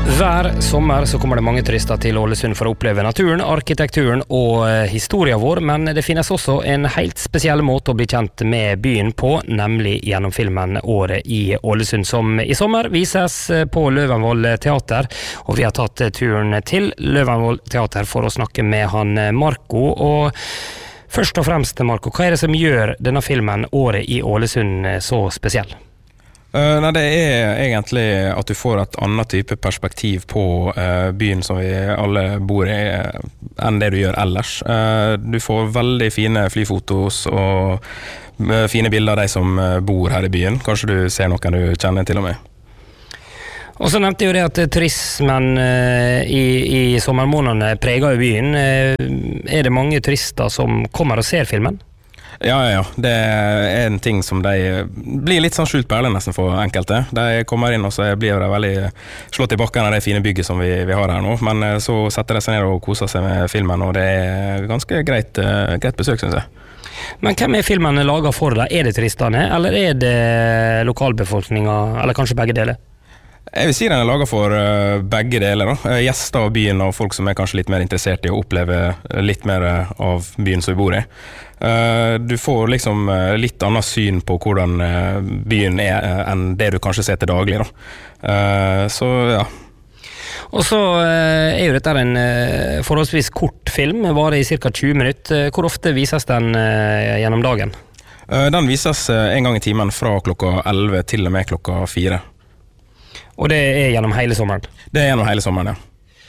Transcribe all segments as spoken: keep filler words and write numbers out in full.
Hver sommer så kommer det mange turister til Ålesund for å oppleve naturen, arkitekturen og historien vår, men det finnes også en helt spesiell måte å bli kjent med byen på, nemlig gjennom filmen Året i Ålesund, som i sommer vises på Løvenvoll Teater, og vi har tatt turen til Løvenvoll Teater for å snakke med han Marco. Og først og fremst, Marco, hva er det som gjør denne filmen Året i Ålesund så spesiell? Uh, nei, det er egentlig at du får et annet type perspektiv på uh, byen som vi alle bor i, uh, enn det du gjør ellers. Uh, du får veldig fine flyfotos og uh, fine bilder av de som uh, bor her i byen. Kanskje du ser noen du kjenner til og med. Og så nevnte jeg jo det at turismen uh, i, i sommermånedene preger jo byen. Uh, er det mange turister som kommer og ser filmen? Ja, ja, ja. Det er en ting som de blir litt sånn skjult perle nesten for enkelte. De kommer inn og så blir de veldig slått i bakken av det fine bygget som vi, vi har her nå. Men så setter de seg ned og koser seg med filmen, og det er ganske greit, greit besøk, synes jeg. Men hvem er filmen laget for deg? Er det turistene, eller er det lokalbefolkningen, eller kanskje begge deler? Jeg vil si den er laget for uh, begge deler. Da. Uh, gjester av byen og folk som er kanskje litt mer interessert i å oppleve litt mer uh, av byen som vi bor i. Uh, du får liksom uh, litt annet syn på hvordan uh, byen er uh, enn det du kanskje ser til daglig. Da. Uh, så ja. Og så uh, er jo dette en uh, forholdsvis kort film, varer i cirka tjue minutter. Hvor ofte vises den uh, gjennom dagen? Uh, den vises uh, en gang i timen fra klokka elleve til og med klokka fire. Og det er gjennom hele sommeren? Det er gjennom hele sommeren, ja.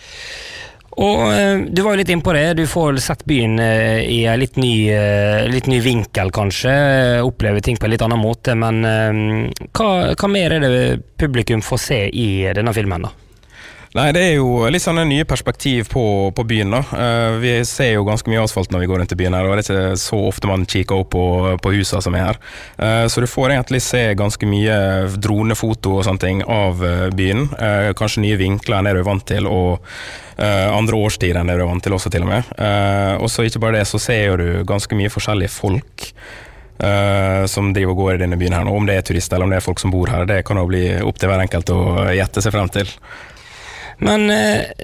Og eh, du var jo litt inne på det, du får sett byen eh, i en litt ny, eh, litt ny vinkel kanskje, oppleve ting på en litt annen måte, men eh, hva, hva mer er det publikum får se i denne filmen da? Nei, det er jo litt sånn en nye perspektiv på, på byen da. Uh, vi ser jo ganske mye asfalt når vi går rundt i byen her, og det er ikke så ofte man kikker opp på, på husene som er her. Uh, så du får egentlig se ganske mye dronefoto og sånne ting av uh, byen. Uh, kanskje nye vinkler enn det du er vant til, og uh, andre årstider enn det du er vant til også til og med. Uh, og så ikke bare det, så ser du ganske mye forskjellige folk Uh, som driver og går i denne byen her nå. Om det er turister eller om det er folk som bor her, det kan jo bli opp til hver enkelt å gjette seg frem til. Men eh,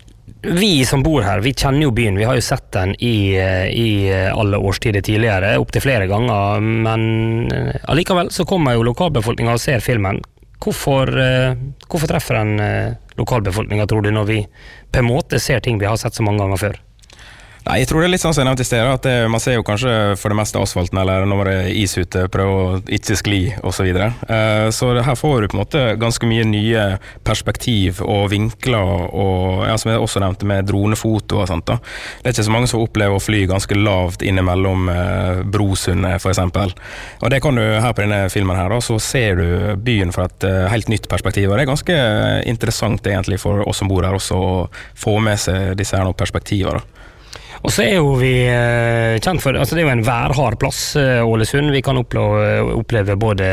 vi som bor her, vi kjenner jo byen, vi har jo sett den i, i alle årstider tidligere, opp til flere ganger, men allikevel så kommer jo lokalbefolkningen og ser filmen. Hvorfor, eh, hvorfor treffer den eh, lokalbefolkningen, tror du, når vi på en måte ser ting vi har sett så mange ganger før? Nei, jeg tror det er litt sånn som jeg nevnte i stedet, at det, man ser jo kanskje for det meste asfalten, eller når det er is ute, prøve å ikke skli, og så videre. Uh, så her får du på en måte ganske mye nye perspektiv og vinkler, og ja, som jeg også nevnte med dronefoto og sånt da. Det er ikke så mange som opplever å fly ganske lavt innimellom uh, Brosundet, for eksempel. Og det kan du her på denne filmen her da, så ser du byen fra et uh, helt nytt perspektiv, og det er ganske interessant egentlig for oss som bor her også, å få med seg disse her noen perspektiver da. Og så er jo vi eh, kjent for, altså det er jo en værhard plass, eh, Ålesund. Vi kan oppleve, oppleve både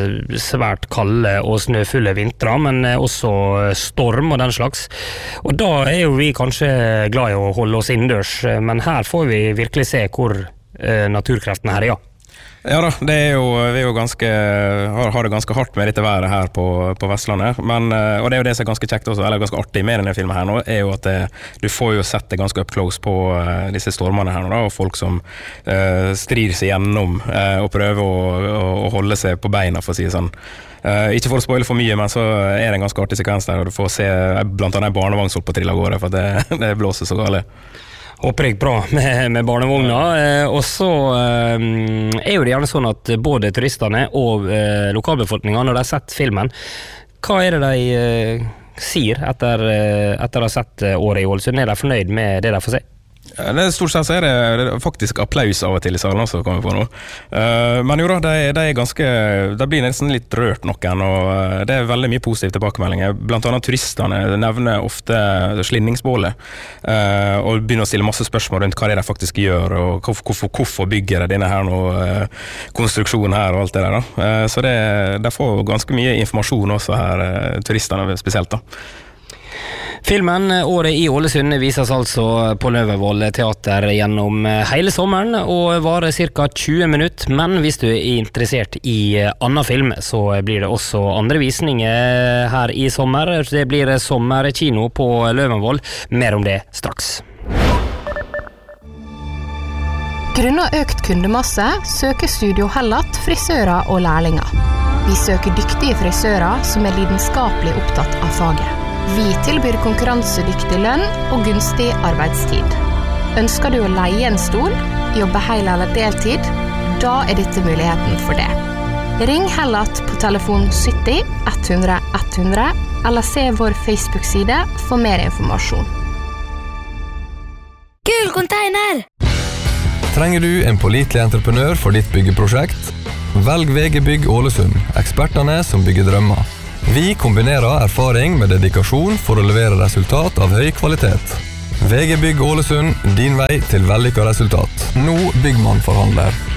svært kalde og snøfulle vintre, men eh, også storm og den slags. Og da er jo vi kanskje glad i å holde oss innendørs, men her får vi virkelig se hvor eh, naturkreftene her er, ja. Ja da, det er jo, vi er jo ganske, har, har det ganske hardt med dette været her på, på Vestlandet, men, og det er jo det som er ganske kjekt også, eller ganske artig med denne filmen her nå, er jo at det, du får jo sett det ganske up close på uh, disse stormene her nå da, og folk som uh, strir seg gjennom uh, og prøver å, å, å holde seg på beina, for å si det sånn. Uh, ikke for å spoile for mye, men så er det en ganske artig sekvens der, og du får se blant annet en barnevogn på trill av gårde, for det, det blåser så gale. Håper jeg bra med, med barnevogna, eh, og så eh, er jo det gjerne sånn at både turistene og eh, lokalbefolkningen, når de har sett filmen, hva er det de eh, sier etter, eh, etter å ha sett Året i Ålesund? Er de fornøyd med det de får se? Det er stort sett så er det, det er faktisk applaus av og til i salen også, kommer vi på nå. Uh, men jo da, de, de er ganske, de blir nesten litt rørt noen, og uh, det er veldig mye positive tilbakemeldinger. Blant annet turistene nevner ofte slinningsbålet, uh, og begynner å stille masse spørsmål rundt hva det er de faktisk gjør, og hvorfor, hvorfor bygger de denne her nå, uh, konstruksjonen her og alt det der da. Uh, så det, de får ganske mye informasjon også her, uh, turistene spesielt da. Filmen Året i Ålesund vises altså på Løvenvoll teater gjennom hele sommeren og varer cirka tjue minutter, men hvis du er interessert i annen film, så blir det også andre visninger her i sommer. Det blir sommerkino på Løvenvoll. Mer om det straks. Grunnet økt kundemasse søker Studio Hellat frisører og lærlinger. Vi søker dyktige frisører som er lidenskapelig opptatt av faget. Vi tilbyr konkurransedyktig lønn og gunstig arbeidstid. Ønsker du å leie en stol, jobbe hel eller deltid? Da er dette muligheten for det. Ring Hellat på telefon sytti ett hundre ett hundre eller se vår Facebook-side for mer informasjon. Gul container! Trenger du en pålitelig entreprenør for ditt byggeprosjekt? Velg V G Bygg Ålesund, ekspertene som bygger drømmer. Vi kombinerer erfaring med dedikasjon for å levere resultat av høy kvalitet. V G Bygg Ålesund, din vei til vellykket resultat. Nå Byggmann forhandler.